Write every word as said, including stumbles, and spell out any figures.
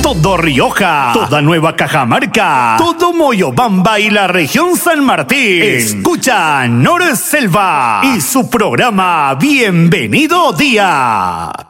todo Rioja, toda Nueva Cajamarca, todo Moyobamba y la región San Martín. Escucha Nor Selva y su programa Bienvenido Día.